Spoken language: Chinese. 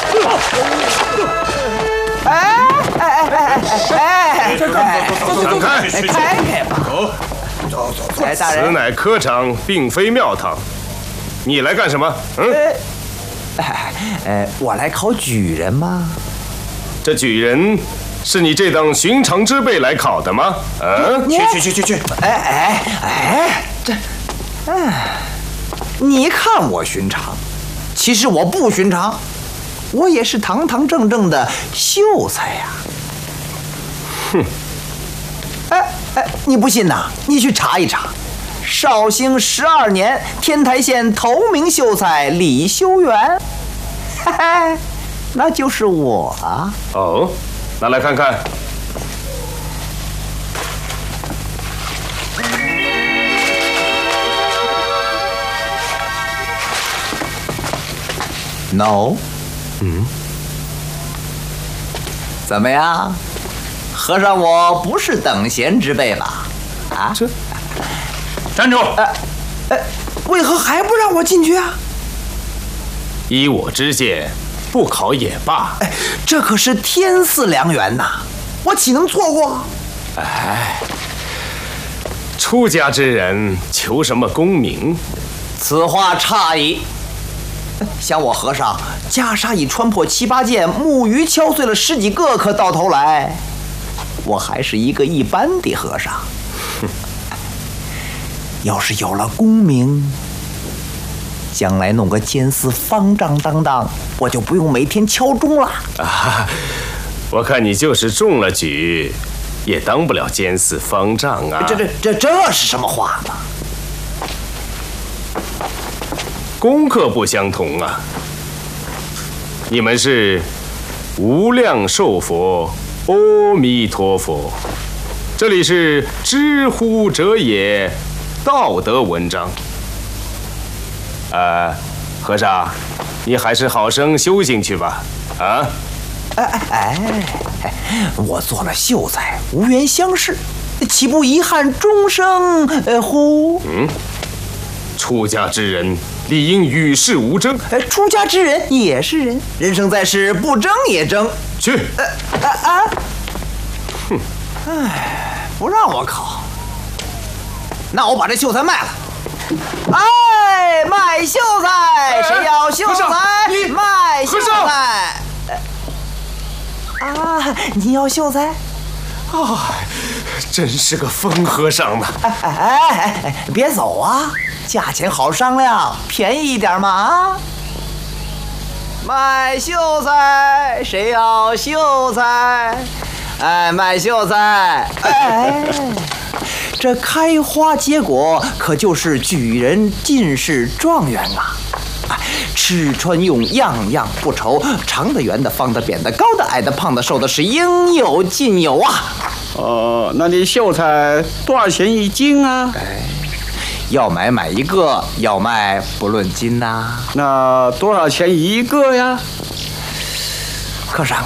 让开！ 开吧！ 走， 大人， 此乃科场，并非庙堂。你来干什么？ 我来考举人吗？ 这举人是你这等寻常之辈来考的吗？ 去！ 你看我寻常，其实我不寻常，我也是堂堂正正的秀才呀。 哼！ 你不信呐？你去查一查。绍兴12年，天台县头名秀才李修缘，那就是我啊。 哦，拿来看看。 No。怎么样？和尚，我不是等闲之辈吧？啊， 站住！ 为何还不让我进去啊？ 依我之见，不考也罢。 这可是天赐良缘呐，我岂能错过？ 出家之人求什么功名？ 此话差矣。像我和尚，袈裟已穿破7、8件，木鱼敲碎了10几个，可到头来，我还是一个一般的和尚。要是有了功名，将来弄个监司方丈当当，我就不用每天敲钟了。 我看你就是中了举，也当不了监司方丈啊！ 这是什么话呢？ 功课不相同啊！你们是无量寿佛，阿弥陀佛。这里是知乎者也，道德文章。和尚，你还是好生修行去吧。 我做了秀才，无缘相识，岂不遗憾终生乎？ 出家之人理应与世无争。 出家之人也是人，人生在世，不争也争。 去。 不让我考，那我把这秀才卖了。卖秀才，谁要秀才？卖秀才。你要秀才？ 真是个疯和尚呢！ 别走啊，价钱好商量，便宜一点嘛。卖秀才，谁要秀才？卖秀才。这开花结果可就是举人、进士、状元啊！吃穿用样样不愁，长的、圆的、方的、扁的、高的、矮的、胖的、瘦的，是应有尽有啊！ 那你秀才多少钱一斤啊？ 要买一个，要卖不论斤呐。 那多少钱一个呀？ 和尚，